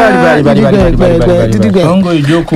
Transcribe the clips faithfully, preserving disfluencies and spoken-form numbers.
sango ìjókòó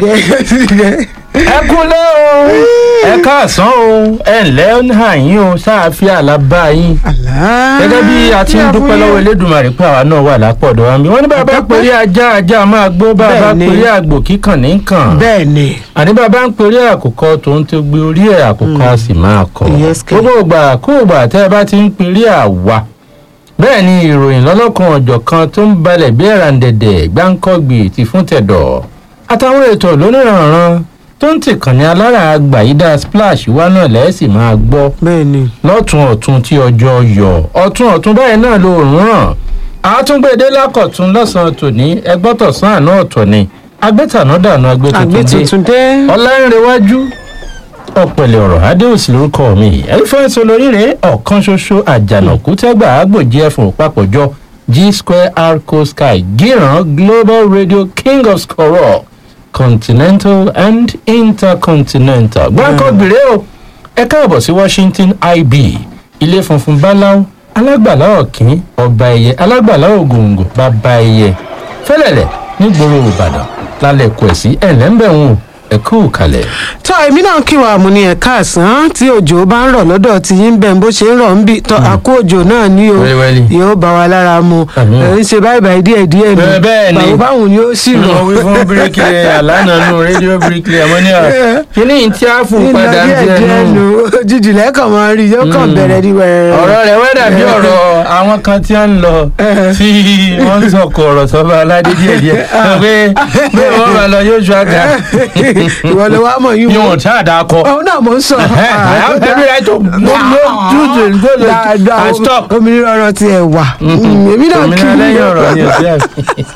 ẹ kúlẹ̀ o ẹ káàsán o ẹ ǹlẹ́ ń hàn yín o sáàfíà lábá yín gẹ́gẹ́ bí a ti ń dúpẹ́ lọ́wọ́ Elédùmarè pé àwa náà wà lápọ̀dọ̀ wa mi wọ́n ní bàbá pèrè ajá ajá máa gbó bàbá pèrè àgbò kíkàn ní kàn bẹ́ẹ̀ni àní bàbá ń pèrè àkùkọ tó ń tó gbé orí ẹ̀ àkùkọ a sì máa kọ gbogbo ìgbà kó ìgbà tẹ́ ẹ bá ti ń pèrè àwa bẹ́ẹ̀ ni ìròyìn lọ́lọ́kan ọ̀jọ̀kan tó ń balẹ̀ bí ẹ̀ràǹdẹ̀dẹ̀ gbáǹkọ́gbì ti fún tẹ̀dọ̀ àtàwọn ètò lóníranran tó ń tìkàn ní alára àgbàyídá splash wa náà lẹ́ẹ̀sì máa gbọ́ bẹ́ẹ̀ni lọ́tún ọ̀tún tí ọjọ́ yọ ọ̀tún ọ̀tún báyìí náà ló rùn ràn àtúngbèdé lákọ̀tún lọ́sàn-án tòní ẹgbọ́tọ̀sán àná ọ̀tọ̀ ni agbẹ́tàná dànù agbẹ́tuntun dé ọ̀làǹrẹ̀wájú ọ̀pẹ̀lẹ̀ ọ̀rọ̀ adéòsì lórúkọ mi ẹ̀rífẹ́ solóríire ọ̀kan ṣoṣo àjànàkú tẹ́gbà àgbòjì ẹ̀fọn papọ̀jọ G Square Arco Sky gíran Global Radio King of Scoror continental and intercontinental gbọ́ǹkọ́gbìrè o ẹ káàbọ̀ sí Washington I B ilé funfun báláú alágbàlá ọ̀kín ọba ẹyẹ alágbàlá ògòǹgò bàbá ẹyẹ fẹ́lẹ̀lẹ̀ nígboro Ìbàdàn lálẹ́ kù ẹ̀ sí ẹ̀lẹ́ńbẹ̀hún ẹ kú kalẹ̀. tọ́ èmi náà kí wàá mú ní ẹ̀ka àsán tí òjò bá ń rọ̀ lọ́dọ̀ tí yín bẹ́ẹ̀ bó ṣe ń rọ̀ ń bì tọ́ àkó òjò náà ní o yóò bá wa lára mu ẹ̀ ń ṣe báyìí báyìí díẹ̀ díẹ̀ nù báwo báwo ni ó sì rọ̀. mo wí fún bíríkìlì àlànà nù rédíò bíríkìlì àmọ́ ní à kíní tí a fún padà ń jẹ́ nù. jíjì lẹ́kàn máa rí yóò kàn bẹ̀rẹ̀ ní wẹ̀rẹ̀. ọ̀rọ̀ rẹ̀ wẹ́ dàbí ọ̀rọ̀ àwọn kan tí a ń lọ tí wọ́n ń sọ̀kò ọ̀rọ̀ sọ́ba aládé díẹ̀ díẹ̀ pé pé wọ́n máa lọ yóò ṣu àga ìwọ ló wá mọ̀ yín wọ́n. yóò tá a dà kọ. ọ̀hún náà mo ń sọ. àwọn tẹ̀lé rẹ̀ tó gbogbo dúdú gbogbo and stop. òmìnira ọ̀rọ̀ ti ẹ̀ wà. èmi náà kí òmìnira lẹ́yìn ọ̀rọ̀ ni òsì àbí.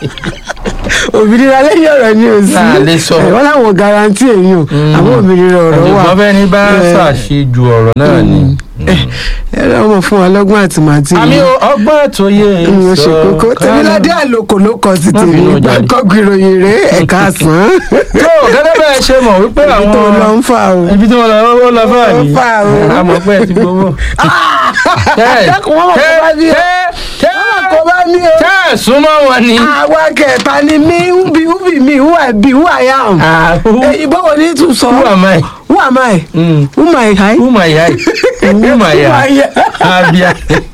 òmìnira lẹ́yìn ọ̀rọ̀ ni òsì. náà lè sọ. wọ́n láwọn garanti èyí o àwọn òmìnira ọ̀rọ̀ wà. ọ̀jọ̀gbọ́n bẹ́ẹ̀ ni bá ṣàṣejù ọ̀rọ̀ náà ni. ẹ lọ́wọ́ fún wa lọ́gbọ́n àti màtí. àmì ọgbọ́n àtòyè sọ kókó tèmíládé àlòkò ló kọ sí tèmi gbàǹkọ́gbì ìròyìn rẹ̀ ẹ̀ka àsán. tó gẹ́gẹ́ bẹ́ẹ̀ ṣe mọ̀ wípé àwọn ibi tó lọ ń fà o. ibi tí wọ́n lọ wọ́n lọ fà ní. fà o. àmọ́ pé ẹ ti gbowó. dákun wọ́n mọ̀ kó bá ní o. wọ́n mọ̀ kó bá ní o. tẹ́ ẹ̀ súnmọ́ wọn ni. àwa kẹta ni mí ubi ubi mi who I be who I am. ìbọn wo ni tún sọ. who am I. who am I. Mm. who my hi. who my hi. who my hi. abia.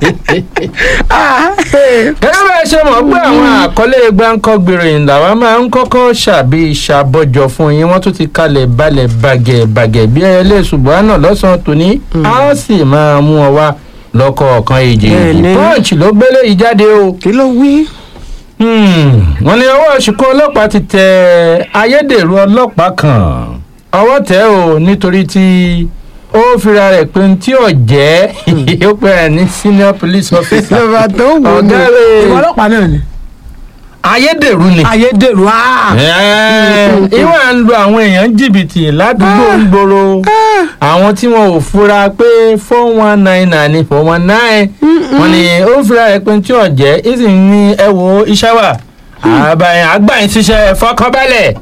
gẹ́gẹ́ bá ẹ ṣe mọ̀ pé àwọn àkọlé gbáǹkọ́gbì ìròyìn làwọn máa ń kọ́kọ́ ṣàbí ìṣàbọ̀jọ̀ fún yín wọ́n tún ti kalẹ̀ balẹ̀ bàgẹ̀ bàgẹ̀ bí ẹyẹlé ṣùgbọ́n náà lọ́sàn-án tòní á sì máa mú ọ wá lọ́kọ̀ọ̀kan èjèèjì Punch ló gbélé yìí jáde o. kí ló wí. wọ́n ní ọwọ́ ṣìkún ọlọ́pàá ti tẹ ayédèrú ọlọ́pàá kan ọwọ́ tẹ̀ o nítorí tí ó fira rẹ̀ pé tí ò jẹ́ ó pẹ́ rẹ̀ ní senior police officer. ìjọba tó wù ú ọ̀gá rẹ̀ ìwọ ọlọ́pàá náà ni. ayédèrú ni. ayédèrú aa. ìwà ń lu àwọn èèyàn jìbìtì ládùúgbò ń gbòòrò àwọn tí wọn ò fura pé four one nine nine ní four one nine wọn ni ó fira rẹ̀ pé tí ò jẹ́ ìsì ní ẹ wo iṣẹ́ wà àbàyàn àgbàyìn ṣiṣẹ́ fọkànbalẹ̀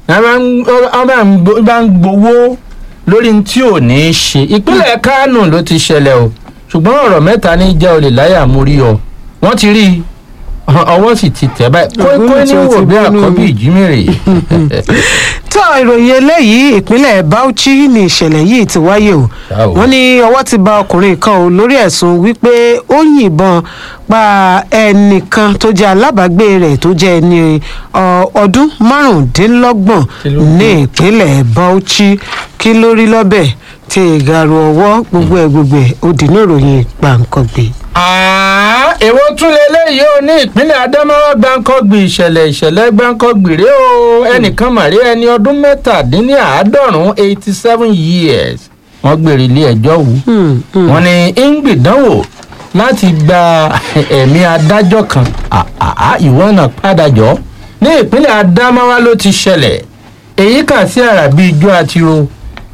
wọ́n bá ń gbowó lórí tí ò ní í ṣe ìpínlẹ̀ Kánò ló ti ṣẹlẹ̀ o ṣùgbọ́n ọ̀rọ̀ mẹ́ta ní jẹ́ olè láyà mórí ọ wọ́n ti rí ọwọ́ sì ti tẹ̀ báyìí kókó ní wò bí àkọ́bí ìjímèrè. tó ìròyìn eléyìí ìpínlẹ̀ Bauchi ní ìṣẹ̀lẹ̀ yìí ti wáyé o wọ́n ní ọwọ́ ti bà ọkùnrin kan o lórí ẹ̀sùn wípé ó yìnbọn pa ẹnìkan tó jẹ́ alábàágbé rẹ̀ tó jẹ́ ẹni ọdún márùndínlọ́gbọ̀n ní ìpínlẹ̀ Bauchi kí ló rí lọ́bẹ̀ tí ìgaru ọwọ́ gbogbo ẹ̀ gbogbo ẹ̀ ó dínú ìròyìn gbàǹkangbè. èwo tún lélẹ́yìí ó ní ìpínlẹ̀ Adamawa gbàǹkangbì ìṣẹ̀lẹ̀ ìṣẹ̀lẹ̀ gbàǹkangbì rèé o ẹnìkan màrí ẹni ọdún mẹ́tàdínláàádọ́rùn-ún eighty seven years wọ́n gbèrè ilé ẹjọ́ wù wọ́n ní ìgbìdánwò láti gba ẹ̀mí adájọ́ kan ìwọ náà padà jọ ní ìpínlẹ̀ Adamawa ló ti ṣẹlẹ̀ èyí kà sí àràbí ijó àtiro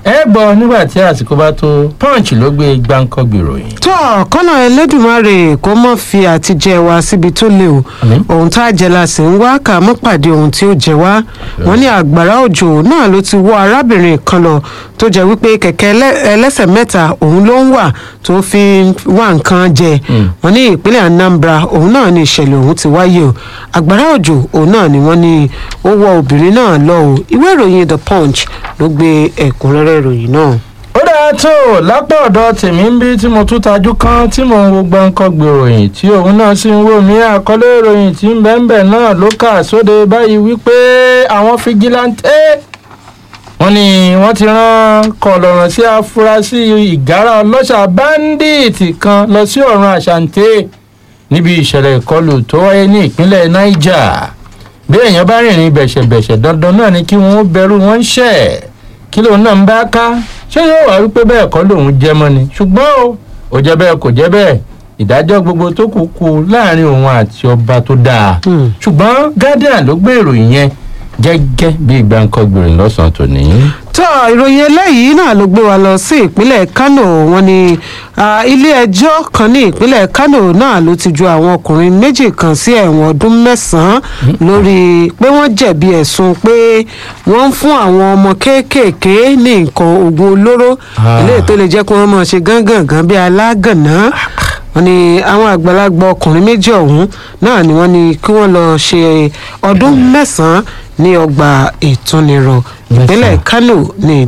ẹ gbọ́ nígbà tí àsìkò bá tó Punch ló gbé gbáǹkọ́gbì ròyìn. tó kọ́nà Ẹlẹ́dùmarè kó mọ́ fi àtijẹ́ wa síbi tó lé o ohun tá a jẹ la sì ń wá ká mọ́ pàdé ohun tí ó jẹ wá wọ́n ní àgbàrá òjò náà ló ti wọ́ arábìnrin kan lọ tó jẹ́ wípé kẹ̀kẹ́ ẹlẹ́sẹ̀ mẹ́ta òun ló ń wà tó fi wá nǹkan jẹ wọ́n ní ìpínlẹ̀ Anambra òun náà ní ìṣẹ̀lẹ̀ òun ti wáyé o àgbàrá òjò òun náà ni wọ́n ní ó wọ́ obìnrin náà lọ o ìwé ìròyìn The Punch ló gbé ẹ̀kúnrẹ́rẹ́ ìròyìn náà. ó dáa tó lápá ọ̀dọ̀ tèmi ń bí tí mo tún tajú kan tí mò ń wo gbáǹkọ́gbì ròyìn tí òun náà sì ń wò mí àkọlé ìròyìn tí ń bẹ́ẹ̀ náà ló kà sóde báyìí wípé àwọn fìgìláńtẹ́ wọ́n ní wọ́n ti rán kọ̀lọ̀rọ̀ sí afurasí ìgárá ọlọ́ṣà báńdíìtì kan lọ sí ọ̀run àṣàǹtẹ̀ níbi ìṣẹ̀lẹ̀ ìkọlù tó wáyé ní ìpínlẹ̀ Niger bí èèyàn bá rìnrìn bẹ̀ṣẹ̀bẹ̀ṣẹ̀ dandan náà ni kí wọ́n bẹ̀rù wọn ṣẹ̀ kí lóun náà ń bá ká ṣé yóò wá wípé bẹ́ẹ̀ kọ́ lòun jẹ́ mọ́ ni ṣùgbọ́n o ò jẹ́ bẹ́ẹ̀ kò jẹ́ bẹ́ẹ̀ ìdájọ́ gbogbo tó kù kù láàrin òun àti ọba tó dáa ṣùgbọ́n Guardian ló gbé ìròyìn yẹn gẹ́gẹ́ bí gbáǹkọ́gbì ròyìn lọ́sàn-án tòní. tó ìròyìn eléyìí náà ló gbé wa lọ sí ìpínlẹ̀ Kano wọ́n ní ilé-ẹjọ́ kan ní ìpínlẹ̀ Kano náà ló ti ju àwọn ọkùnrin méjì kan sí ẹ̀wọ̀n ọdún mẹ́sàn-án lórí pé wọ́n jẹ̀bi ẹ̀sùn pé wọ́n ń fún àwọn ọmọ kéékèèké ní nǹkan oògùn olóró eléyìí tó lè jẹ́ kí wọ́n máa ṣe gángangan bí alágànná wọ́n ní àwọn àgbàlagbà ọkùnrin méjì ọ̀hún náà ni wọ́n ní kí wọ́n lọ ṣe ọdún mẹ́sàn-án ní ọgbà ìtúnirọ̀ ìpínlẹ̀ Kano ní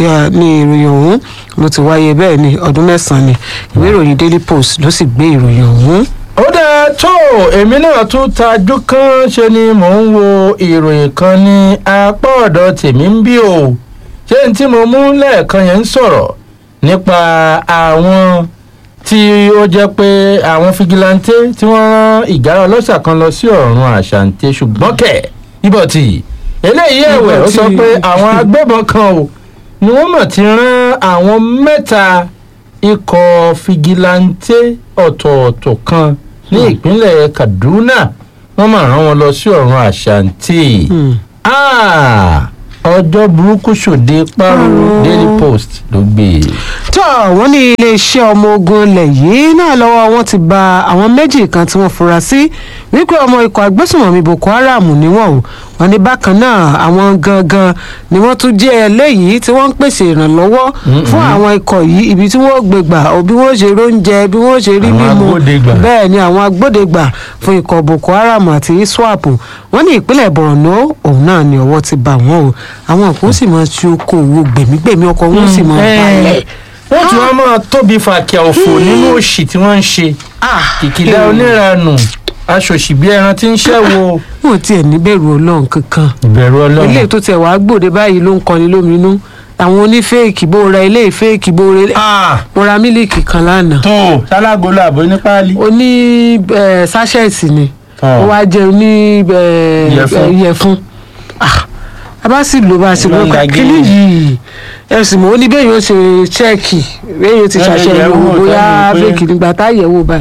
ìròyìn ọ̀hún ló ti wáyé bẹ́ẹ̀ ní ọdún mẹ́sàn-án ni ìwé ìròyìn Daily Post ló sì gbé ìròyìn ọ̀hún. ó dáa tó èmi náà tún tajú kan ṣe ni mò ń wo ìròyìn kan ní apá ọ̀dọ̀ tèmi ń bí o ṣé n tí mo mú lẹ́ẹ̀kan yẹn ń sọ̀rọ̀ nípa àwọn tí ó jẹ́ pé àwọn fìgìláńtẹ́ tí wọ́n rán ìgárá ọlọ́ṣà kan lọ sí ọ̀run àṣàǹtẹ̀ ṣùgbọ́n kẹ̀ níbọ̀tì eléyìí ẹ̀wẹ̀ ó sọ pé àwọn agbébọn kan ò ni wọ́n mọ̀ ti rán àwọn mẹ́ta ikọ̀ fìgìláńtẹ́ ọ̀tọ̀ọ̀tọ̀ kan ní ìpínlẹ̀ Kaduna wọ́n máa rán wọn lọ sí ọ̀run àṣàǹtẹ̀ ọjọ́ burúkú ṣòde pààrọ̀ Daily Post ló gbé e. tó wọ́n ní iléeṣẹ́ ọmọ ogun ilẹ̀ yìí náà lọ́wọ́ wọn ti ba àwọn méjì kan tí wọ́n fura sí wípé ọmọ ikọ̀ agbésùnmọ̀mí Boko Haram ni wọ́n o wọ́n ní bákan náà àwọn gangan ni wọ́n tún jẹ́ eléyìí tí wọ́n ń pèsè ìrànlọ́wọ́ fún àwọn ikọ̀ yìí ibi tí wọ́n gbé gbà bí wọ́n ṣe róúnjẹ bí wọ́n ṣe rí mímu bẹ́ẹ̀ ni àwọn agbódegbà fún ikọ̀ Boko Haram àti ISWAP wọ́n ní ìpínlẹ̀ Borno òun náà ni ọwọ́ ti bà wọ́n o àwọn kò sì máa ṣe okòwò gbèmígbèmí ọkọ̀ wọn sì máa balẹ̀. wọ́n tún wá máa tóbi fàkíà òfò nínú òṣì tí wọ́n ń ṣe kìkìdá oníranù aṣòṣì bí ẹran tí ń ṣẹ́ wo. wọn tiẹ̀ ní bẹ̀rù Ọlọ́run kankan ìbẹ̀rù Ọlọ́run ilé tó tiẹ̀ wàá gbòde báyìí ló ń kọni lóminú àwọn onífẹ́ẹ̀kì bó ra ilé ìfẹ́ẹ̀kì bó ra mo ra mílíkì kan lánàá. tó sálágolo àbò ní páálí. oní sáṣẹ́ẹ̀tì ni ó wá jẹ oní ìyẹ̀fun a bá sì lò bá a sì lò kíní yìí ẹ̀sìn mọ́ ó ní bẹ́ẹ̀ yóò ṣe ṣẹ́ẹ̀kì bẹ́ẹ̀ yóò ti ṣàṣẹyẹ̀wò bóyá fẹ́ẹ̀kì nígbà tá yẹ̀wò báyìí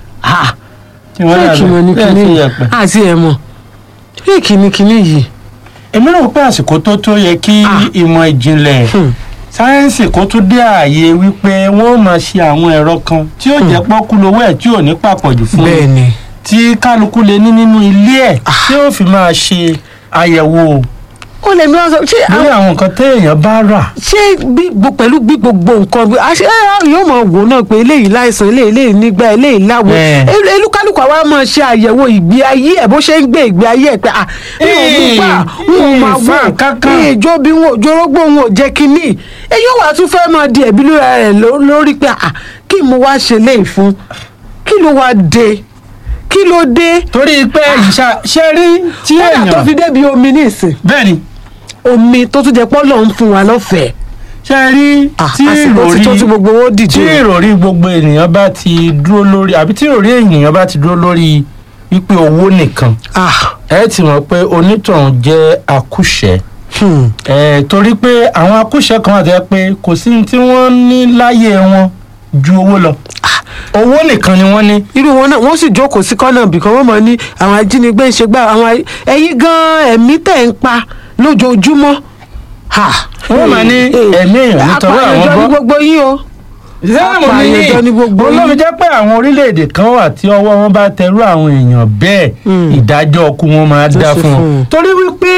fẹ́ẹ̀kì mọ̀ ní kíní yìí àti ẹ̀ mọ̀ fẹ́ẹ̀kì ní kíní yìí. èmi rò pé àsìkò tó tó yẹ kí ìmọ̀ ìjìnlẹ̀ sáyẹ́ǹsì kó tún dé ààyè wípé wọ́n máa ṣe àwọn ẹ̀rọ kan tí yóò jẹ́ pọ́kú lówó ẹ̀ tí ò ní pàpọ̀jù fún bẹ́ẹ̀ni tí kálukú lè ní nínú ilé ẹ̀ tí ó fi máa ṣe àyẹ̀wò ó lè mìíràn sọ ṣé lórí àwọn nǹkan téèyàn bá rà. ṣé pẹ̀lú bí gbogbo nǹkan ṣé yóò máa wò náà pé eléyìí láìsàn eléyìí eléyìí nígbà eléyìí láwo elúkálùkù àwa máa ṣe àyẹ̀wò ìgbé ayé ẹ̀ bó ṣe ń gbé ìgbé ayé ẹ̀ pé à ní òun gbà wọn máa wọ ní ìjọ bí wọn jorógbó wọn ò jẹ́ kínní èyí ò wá tún fẹ́ máa di ẹ̀bí lórí rẹ̀ lórí pé à kí mo wá ṣe léyìí fún kí ló wá dé kí ló dé. torí pé ṣe rí tí èèyàn kódà tó fi débi omi ní ìsìn. bẹ́ẹ̀ni omi tó tún jẹ pọ́lọ̀ ń fún wa lọ́fẹ̀ẹ́. ṣe rí tí ìròrí tó tún gbogbo owó dìde. tí ìròrí gbogbo ènìyàn bá ti dúró lórí àbí tí ìròrí ènìyàn bá ti dúró lórí wípé owó nìkan ẹ ti mọ̀ pé onítọ̀hún jẹ́ akúṣẹ̀. ẹ torí pé àwọn akúṣẹ̀ kan àti ẹ pé kò sí tí wọ́n ní láyé wọn ju owó lọ owó nìkan ni wọ́n ní. irú wọn náà wọ́n sì jókòó sí kọ́nà bìkan wọ́n mọ̀ ní àwọn ajínigbé ń ṣe gbà àwọn ẹ̀yin gan-an ẹ̀mí tẹ̀ ń pa lójoojúmọ́ wọ́n máa ní ẹ̀mí èèyàn nítorí àwọn bọ́. apààyàn ní gbogbo yín o. apààyàn ní gbogbo yín. olómi jẹ́ pé àwọn orílẹ̀-èdè kan wà tí ọwọ́ wọn bá tẹrú àwọn èèyàn bẹ́ẹ̀ ìdájọ́ ọkú wọn máa dá fún wọn. torí wípé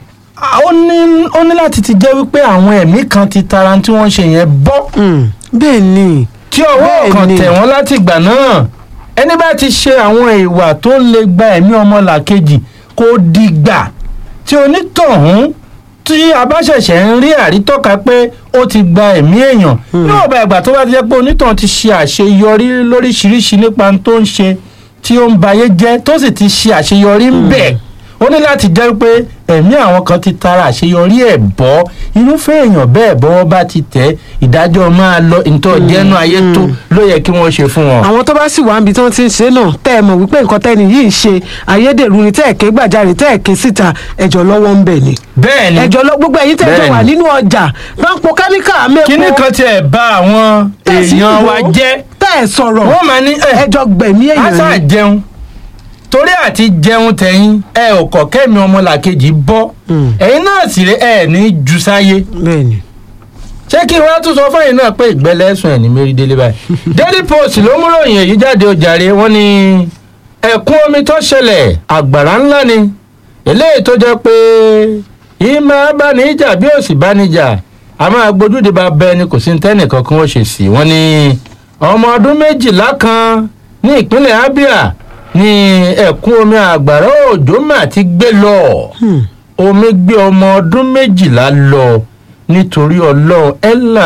ó ní ó ní láti ti jẹ́ wípé àwọn ẹ̀mí kan ti tara tí wọ́n ṣe yẹn bọ́. bẹ́ẹ̀ ni. tí ọwọ́ kan tẹ̀ wọ́n láti ìgbà náà ẹni bá ti ṣe àwọn ìwà tó lè gba ẹ̀mí ọmọlàkejì kò dìgbà tí onítọ̀hún tí a bá ṣẹ̀ṣẹ̀ ń rí àrítọ́ka pé ó ti gba ẹ̀mí èèyàn níwọ̀n bá ìgbà tó bá ti jẹ́ pé onítọ̀hún ti ṣe àṣeyọrí lóríṣiríṣi nípa tó ń ṣe tí ó ń bayé jẹ́ tó sì ti ṣe àṣeyọrí ń bẹ̀ ó ní láti jẹ́ pé ẹ̀mí àwọn kan ti tara àṣeyọrí ẹ̀ bọ́ irúfẹ́ èèyàn bẹ́ẹ̀ bọ́wọ́ bá ti tẹ̀ ìdájọ́ máa lọ nítorí jẹ́nu ayé tó ló yẹ kí wọ́n ṣe fún wọn. àwọn tó bá sì wá níbi tí wọ́n ti ń ṣe náà tẹ́ ẹ mọ̀ wípé nǹkan tẹ́ni yìí ń ṣe ayédèrú ni tẹ́ ẹ̀ ké gbàjarè tẹ́ ẹ̀ ké síta ẹjọ́ lọ́wọ́ ń bẹ̀ ni. bẹ́ẹ̀ni ẹjọ́ lọ gbogbo ẹ̀yin tẹ́jọ́ wà nínú ọjà pápó káníkà mẹ́kọ̀ọ́. kíní kan tiẹ̀ bá àwọn èèyàn wa jẹ́ tẹ́ ẹ̀ sọ̀rọ̀ wọ́n máa ní ẹjọ́ gbẹ̀mí èèyàn ni. àṣà jẹun torí àti jẹun tẹ̀yìn ẹ ò kọ̀ kẹ́mi ọmọlàkejì bọ́ ẹ̀yin náà sì rẹ ẹ ní ju sáyé. bẹ́ẹ̀ni. ṣé kí wọ́n tún sọ fún yín náà pé ìgbẹ́lẹ̀ ẹ̀sùn ẹ̀ ní mérídélé báyìí. Daily Post ló mú ròyìn èyí jáde ó jàre wọ́n ní ẹ̀kún omi tó ṣẹlẹ̀ àgbàrá ńlá ni eléyìí tó jẹ́ pé ìmọ̀ bá ní ìjà bí òsì bá ní ìjà a máa gbójúde bá bẹ́ẹ̀ ni kò sí tẹ́nì kankan ó ṣe sí wọ́n ní ọmọ ọdún méjìlá kan ní ìpínlẹ̀ Abia ní ẹ̀kún omi àgbàrá òjò mà ti gbé lọ omi gbé ọmọ ọdún méjìlá lọ nítorí ọlọ́run ẹ́là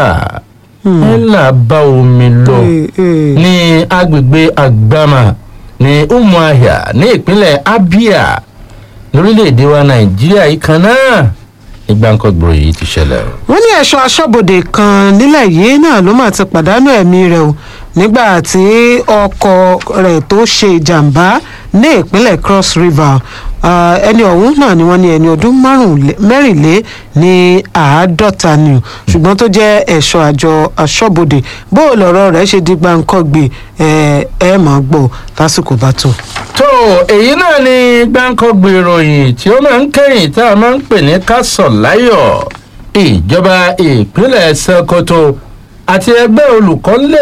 ẹ́là bá omi lọ ní agbègbè Agbama ní Umuahia ní ìpínlẹ̀ Abia lórílẹ̀‐èdè wa Nàìjíríà yìí kan náà ìgbàǹkangbò yìí ti ṣẹlẹ̀. wọ́n ní ẹ̀ṣọ́ aṣọ́bodè kan nílẹ̀ yìí náà ló mà ti pàdánù ẹ̀mí rẹ̀ o nígbà tí ọkọ̀ rẹ̀ tó ṣe ìjàmbá ní ìpínlẹ̀ Cross River ẹni ọ̀hún náà ni wọ́n ní ẹni ọdún mẹ́rìnlé ní àádọ́ta ni ṣùgbọ́n tó jẹ́ ẹ̀ṣọ́ àjọ aṣọ́bodè bó lọ̀rọ̀ rẹ̀ ṣe di gbàǹkangbè ẹ máa gbọ́ lásìkò bá tó. tó èyí náà ni gbàǹkangbè ìròyìn tí ó máa ń kẹ́yìn tá a máa ń pè ní kásọ̀láyọ̀ ìjọba ìpínlẹ̀ Sokoto àti ẹgbẹ́ olùkọ́ lè